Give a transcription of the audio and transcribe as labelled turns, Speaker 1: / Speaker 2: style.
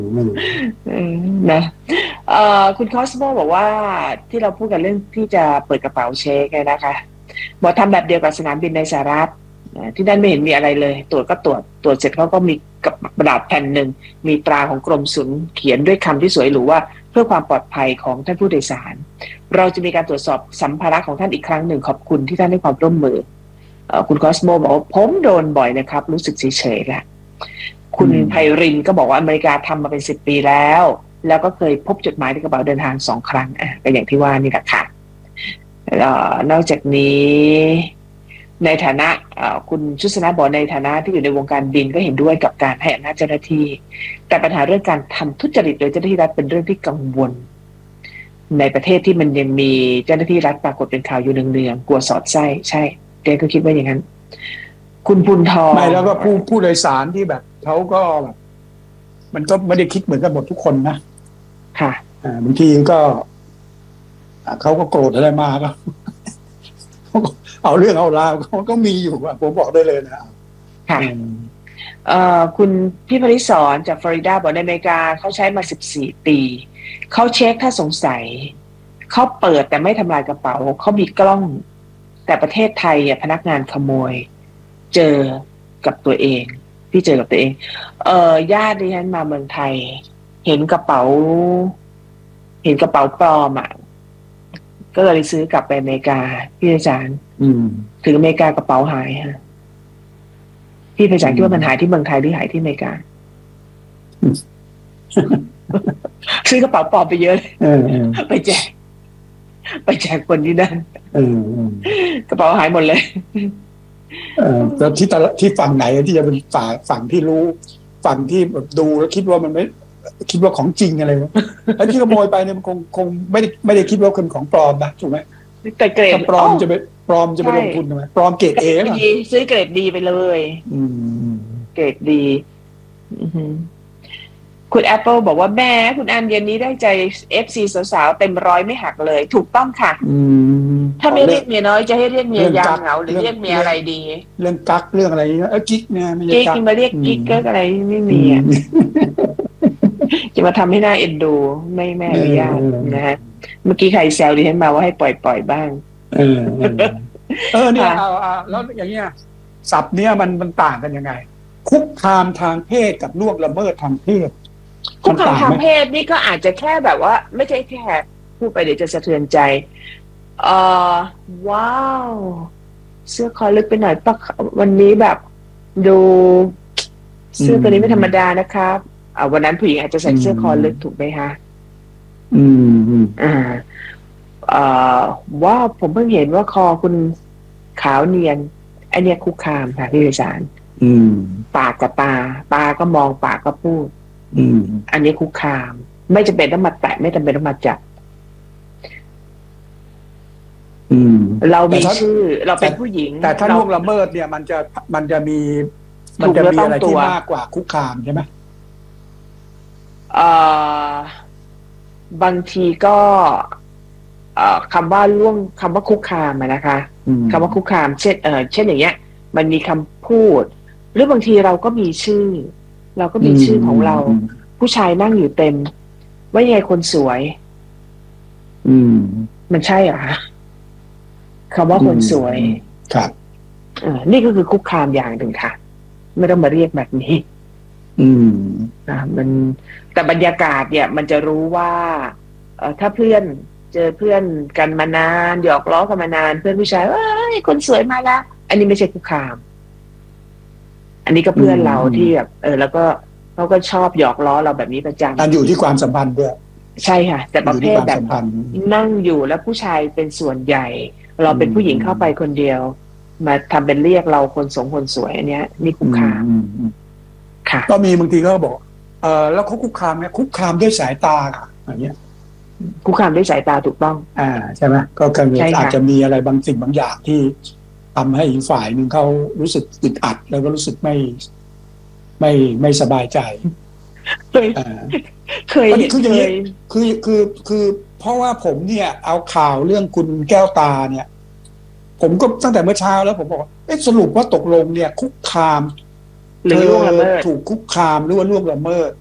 Speaker 1: ไม่รู้
Speaker 2: นะคุณคอสโมบอกว่าที่เราพูดกันเรื่องที่จะเปิดกระเป๋าเช็คเนี่ยนะคะบอกทำแบบเดียวกับสนามบินในสหรัฐที่นั่นไม่เห็นมีอะไรเลยตรวจก็ตรวจเสร็จเขาก็มีกระดาษแผ่นหนึ่งมีตราของกรมศุลเขียนด้วยคำที่สวยหรูว่าเพื่อความปลอดภัยของท่านผู้โดยสารเราจะมีการตรวจสอบสัมภาระของท่านอีกครั้งหนึ่งขอบคุณที่ท่านให้ความร่วมมือคุณคอสโมบอกว่าผมโดนบ่อยนะครับรู้สึกเฉยๆแหละคุณไพรินก็บอกว่าอเมริกาทำมาเป็น10 ปีแล้วก็เคยพบจดหมายในกระเป๋าเดินทาง2 ครั้งก็อย่างที่ว่านี่แหละค่ะนอกจากนี้ในฐานะคุณชุสนะบอกในฐานะที่อยู่ในวงการบินก็เห็นด้วยกับการให้อำนาจเจ้าหน้าที่แต่ปัญหาเรื่องการทำทุจริตโดยเจ้าหน้าที่รัฐเป็นเรื่องที่กังวลในประเทศที่มันยังมีเจ้าหน้าที่รัฐปรากฏเป็นข่าวอยู่เนืองๆกลัวสอดไส้ใช่เจ๊ก็คิดว่าอย่างนั้นคุณพุนทอง
Speaker 1: ไม่แล้วก็ผู้โดยสารที่แบบเขาก็แบบมันก็ไม่ได้คิดเหมือนกันหมดทุกคนนะ
Speaker 2: ค่ะ
Speaker 1: บางทีก็เขาก็โกรธอะไรมาก็เอาเรื่องเอาราวเขาก็มีอยู่อะผมบอกได้เลยนะ
Speaker 2: ค่ะคุณพี่พริศรจากฟลอริดาบอกในอเมริกาเขาใช้มา14 ปีเขาเช็คถ้าสงสัยเขาเปิดแต่ไม่ทำลายกระเป๋าเขามีกล้องแต่ประเทศไทยพนักงานขโมยเจอกับตัวเองพี่เจอกับตัวเองญาติดิฉันมาเมืองไทยเห็นกระเป๋าปลอมก็เลยซื้อกลับไปอเมริกาพี่อาจารย์ถึงอเมริกากระเป๋าหายฮะพี่อาจารย์คิดว่ามันหายที่เมืองไทยหรือหายที่อเมริกาซื้อกระเป๋าปลอมไปเยอะเลยไปแจกคนที่นั่นกระเป๋าหายหมดเลย
Speaker 1: แล้วที่ฝั่งไหนที่จะเป็นฝั่งที่รู้ฝั่งที่แบบดูแล้วคิดว่ามันไม่คิดว่าของจริงอะไรแล้วที่ขโมยไปเนี่ยมันคงไม่ได้คิดว่าเป็นของปลอมนะถูกไหม
Speaker 2: แต่เกรด
Speaker 1: ปลอมจะไปลงทุนทำไมปลอมเกรดเอป่ะ
Speaker 2: ซื้อเกรดดีไปเลยเกรดดีคุณแอปเปิลบอกว่าแม่คุณอันเย็นนี้ได้ใจ FC สาวๆเต็มร้อยไม่หักเลยถูกต้องค่ะถ้าไม่เรียกเมียน้อยจะให้เรียกเมียยามเหงาหรือเรียกเมียอะไรดี
Speaker 1: เรื่องกักเรื่องอะไรกิ๊กเนี่ยไม่ใช่
Speaker 2: กิ๊กมาเรียกกิ๊กก็อะไรไม่มีจะมาทำให้หน้าเอ็นดูไม่อนุญาตนะฮะเมื่อกี้ใครแซวดิฉันมาว่าให้ปล่อยบ้าง
Speaker 1: เนี่ยแล้วอย่างเงี้ยศัพท์เนี้ยมันต่างกันยังไงคุกคามทางเพศกับล่วงละเมิดทางเพศ
Speaker 2: คุกคามทางเพศนี่ก็อาจจะแค่แบบว่าไม่ใช่แค่พูดไปเดี๋ยวจะสะเทือนใจว้าวเสื้อคอลึกไปหน่อยปะวันนี้แบบดูเสื้อตัวนี้ไม่ธรรมดานะครับวันนั้นผู้หญิงอาจจะใส่เสื้อคอลึกถูกไหมคะว่าผมเพิ่งเห็นว่าคอคุณขาวเนียนอันนี้คุกคามค่ะพี่วิสารปากกับตาก็มองปากก็พูดอันนี้คุกคามไม่จำเป็นต้องมาแตะไม่จำเป็นต้องมาจับเรามีชื่อเราเป็นผู้หญิง
Speaker 1: แต่ถ้าล่วงละเมิดเนี่ยมันจะมีอะไรที่มากกว่าคุกคามใช่ไหม
Speaker 2: บางทีก็คำว่าคุกคามนะคะคำว่าคุกคามเช่นอย่างเงี้ยมันมีคำพูดหรือบางทีเราก็มีชื่อของเราผู้ชายนั่งอยู่เต็มว่ายังไงคนสวยมันใช่เหรอคะคำว่าคนสวย
Speaker 1: ครับ
Speaker 2: นี่ก็คือคุกคามอย่างหนึ่งค่ะไม่ต้องมาเรียกแบบนี้มันแต่บรรยากาศเนี่ยมันจะรู้ว่าถ้าเพื่อนเจอเพื่อนกันมานานหยอกล้อกันมานานเพื่อนผู้ชายว่าคนสวยมาแล้วอันนี้ไม่ใช่คุกคามอันนี้ก็เพื่อนเราที่แบบแล้วก็เขาก็ชอบหยอกล้อเราแบบนี้ประจำ
Speaker 1: การอยู่ที่ความสัมพันธ์ด้วย
Speaker 2: ใช่ค่ะแต่ประเภทแบบนั่งอยู่แล้วผู้ชายเป็นส่วนใหญ่เราเป็นผู้หญิงเข้าไปคนเดียวมาทำเป็นเรียกเราคนสวยอันเนี้ยนี่คุกคามค่ะ
Speaker 1: ก็มีบางทีก็บอกแล้วเขาคุกคามเนี่ยคุกคามด้วยสายตาอย่างเงี้ย
Speaker 2: คุกคามด้วยสายตาถูกต้อง
Speaker 1: ใช่ไหมก็อาจจะมีอะไรบางสิ่งบางอย่างที่ทำให้อีกฝ่ายหนึ่งเขารู้สึกอึดอัดแล้วก็รู้สึกไม่สบายใจ
Speaker 2: เคย
Speaker 1: คือเพราะว่าผมเนี่ยเอาข่าวเรื่องคุณแก้วตาเนี่ยผมก็ตั้งแต่เมื่อเช้าแล้วผมบอกสรุปว่าตกลงเนี่ยคุกคาม
Speaker 2: หรือล่วงละเมิด
Speaker 1: ถูกคุกคามหรือว่าล่วงละเมิด